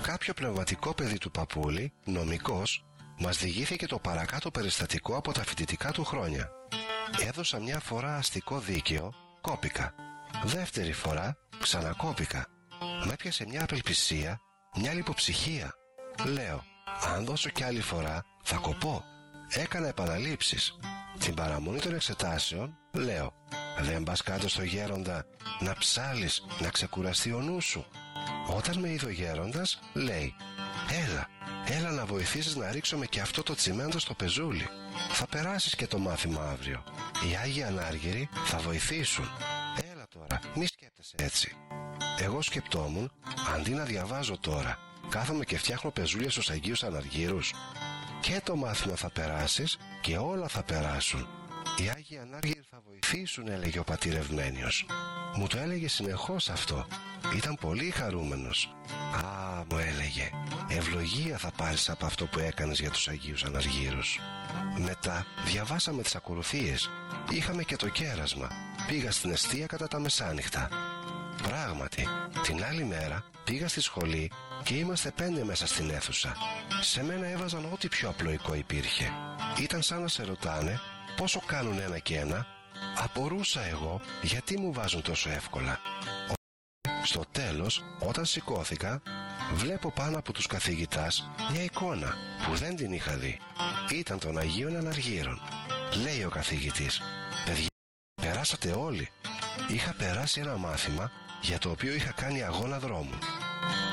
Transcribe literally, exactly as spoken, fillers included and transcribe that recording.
κάποιο πνευματικό παιδί του παππούλη, νομικός, μας διηγήθηκε το παρακάτω περιστατικό από τα φοιτητικά του χρόνια. Έδωσα μια φορά αστικό δίκαιο, κόπηκα. Δεύτερη φορά ξανακόπηκα. Μ' έπιασε μια απελπισία, μια λιποψυχία. Λέω, αν δώσω κι άλλη φορά θα κοπώ. Έκανα επαναλήψεις. Την παραμονή των εξετάσεων λέω, δεν πας κάτω στο γέροντα να ψάλεις, να ξεκουραστεί ο νους σου. Όταν με είδε ο γέροντας λέει, έλα, έλα να βοηθήσεις να ρίξουμε και αυτό το τσιμέντο στο πεζούλι. Θα περάσεις και το μάθημα αύριο. Οι Άγιοι Ανάργυροι θα βοηθήσουν. Έλα τώρα, μη σκέπτεσαι έτσι. Εγώ σκεπτόμουν, αντί να διαβάζω τώρα, κάθομαι και φτιάχνω πεζούλια στους Αγίους Αναργύρους. Και το μάθημα θα περάσεις και όλα θα περάσουν. Οι Άγιοι Ανάργυροι θα βοηθήσουν, έλεγε ο πατήρ Ευμένιος. Μου το έλεγε συνεχώς αυτό. Ήταν πολύ χαρούμενος. Α, μου έλεγε, ευλογία θα πάρεις από αυτό που έκανες για τους Αγίους Αναργύρους. Μετά διαβάσαμε τις ακολουθίες. Είχαμε και το κέρασμα. Πήγα στην εστία κατά τα μεσάνυχτα. Πράγματι, την άλλη μέρα πήγα στη σχολή και είμαστε πέντε μέσα στην αίθουσα. Σε μένα έβαζαν ό,τι πιο απλοϊκό υπήρχε. Ήταν σαν να σε ρωτάνε πόσο κάνουν ένα και ένα. Απορούσα εγώ γιατί μου βάζουν τόσο εύκολα. Στο τέλος, όταν σηκώθηκα, βλέπω πάνω από τους καθηγητάς μια εικόνα που δεν την είχα δει. Ήταν των Αγίων Αναργύρων. Λέει ο καθηγητής, παιδιά, περάσατε όλοι. Είχα περάσει ένα μάθημα για το οποίο είχα κάνει αγώνα δρόμου.